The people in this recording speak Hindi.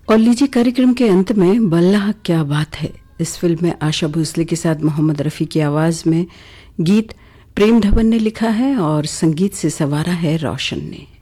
और लीजिए कार्यक्रम के अंत में बल्ला क्या बात है, इस फिल्म में आशा भोसले के साथ मोहम्मद रफ़ी की आवाज़ में गीत प्रेम धवन ने लिखा है और संगीत से संवारा है रोशन ने।